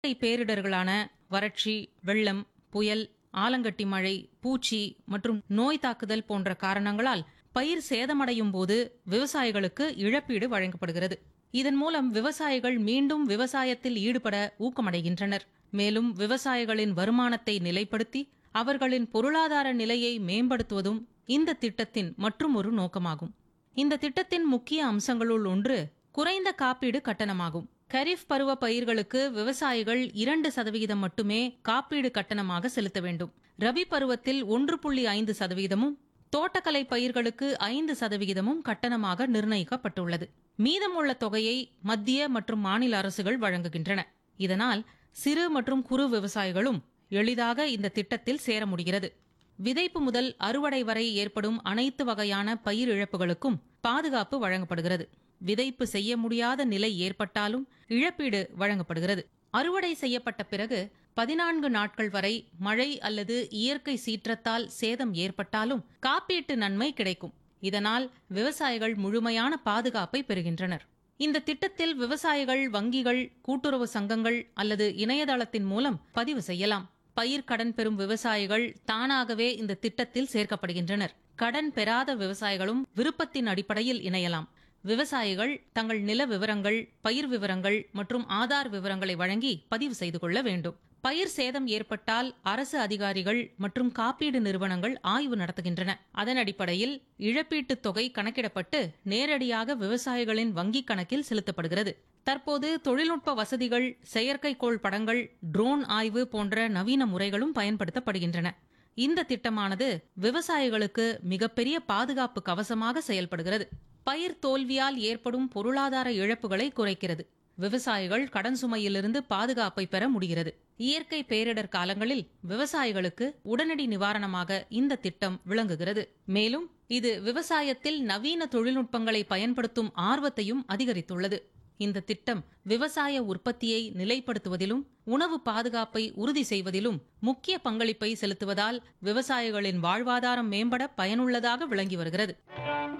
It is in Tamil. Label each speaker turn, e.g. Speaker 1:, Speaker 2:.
Speaker 1: பேரிடர்களான வறட்சி, வெள்ளம், புயல், ஆலங்கட்டி மழை, பூச்சி மற்றும் நோய் தாக்குதல் போன்ற காரணங்களால் பயிர் சேதமடையும் போது விவசாயிகளுக்கு இழப்பீடு வழங்கப்படுகிறது. இதன் மூலம் விவசாயிகள் மீண்டும் விவசாயத்தில் ஈடுபட ஊக்கமடைகின்றனர். மேலும் விவசாயிகளின் வருமானத்தை நிலைப்படுத்தி அவர்களின் பொருளாதார நிலையை மேம்படுத்துவதும் இந்த திட்டத்தின் மற்றுமொரு நோக்கமாகும். இந்த திட்டத்தின் முக்கிய அம்சங்களுள் ஒன்று குறைந்த காப்பீடு கட்டணமாகும். கரீஃப் பருவ பயிர்களுக்கு விவசாயிகள் 2% மட்டுமே காப்பீடு கட்டணமாக செலுத்த வேண்டும். ரபி பருவத்தில் 1.5%, தோட்டக்கலை பயிர்களுக்கு 5% கட்டணமாக நிர்ணயிக்கப்பட்டுள்ளது. மீதமுள்ள தொகையை மத்திய மற்றும் மாநில அரசுகள் வழங்குகின்றன. இதனால் சிறு மற்றும் குறு விவசாயிகளும் எளிதாக இந்த திட்டத்தில் சேர முடிகிறது. விதைப்பு முதல் அறுவடை வரை ஏற்படும் அனைத்து வகையான பயிர் இழப்புகளுக்கும் பாதுகாப்பு வழங்கப்படுகிறது. விதைப்பு செய்ய முடியாத நிலை ஏற்பட்டாலும் இழப்பீடு வழங்கப்படுகிறது. அறுவடை செய்யப்பட்ட பிறகு 14 நாட்கள் வரை மழை அல்லது இயற்கை சீற்றத்தால் சேதம் ஏற்பட்டாலும் காப்பீட்டு நன்மை கிடைக்கும். இதனால் விவசாயிகள் முழுமையான பாதுகாப்பை பெறுகின்றனர். இந்த திட்டத்தில் விவசாயிகள் வங்கிகள், கூட்டுறவு சங்கங்கள் அல்லது இணையதளத்தின் மூலம் பதிவு செய்யலாம். பயிர் கடன் பெறும் விவசாயிகள் தானாகவே இந்த திட்டத்தில் சேர்க்கப்படுகின்றனர். கடன் பெறாத விவசாயிகளும் விருப்பத்தின் அடிப்படையில் இணையலாம். விவசாயிகள் தங்கள் நில விவரங்கள், பயிர் விவரங்கள் மற்றும் ஆதார் விவரங்களை வழங்கி பதிவு செய்து கொள்ள வேண்டும். பயிர் சேதம் ஏற்பட்டால் அரசு அதிகாரிகள் மற்றும் காப்பீடு நிறுவனங்கள் ஆய்வு நடத்துகின்றன. அதன் அடிப்படையில் இழப்பீட்டுத் தொகை கணக்கிடப்பட்டு நேரடியாக விவசாயிகளின் வங்கிக் கணக்கில் செலுத்தப்படுகிறது. தற்போது தொழில்நுட்ப வசதிகள், செயற்கைக்கோள் படங்கள், ட்ரோன் ஆய்வு போன்ற நவீன முறைகளும் பயன்படுத்தப்படுகின்றன. இந்த திட்டமானது விவசாயிகளுக்கு மிகப்பெரிய பாதுகாப்பு கவசமாக செயல்படுகிறது. பயிர் தோல்வியால் ஏற்படும் பொருளாதார இழப்புகளை குறைக்கிறது. விவசாயிகள் கடன் சுமையிலிருந்து பாதுகாப்பை பெற முடிகிறது. இயற்கை பேரிடர் காலங்களில் விவசாயிகளுக்கு உடனடி நிவாரணமாக இந்த திட்டம் விளங்குகிறது. மேலும் இது விவசாயத்தில் நவீன தொழில்நுட்பங்களை பயன்படுத்தும் ஆர்வத்தையும் அதிகரித்துள்ளது. இந்த திட்டம் விவசாய உற்பத்தியை நிலைப்படுத்துவதிலும் உணவு பாதுகாப்பை உறுதி செய்வதிலும் முக்கிய பங்களிப்பை செலுத்துவதால் விவசாயிகளின் வாழ்வாதாரம் மேம்பட பயனுள்ளதாக விளங்கி வருகிறது.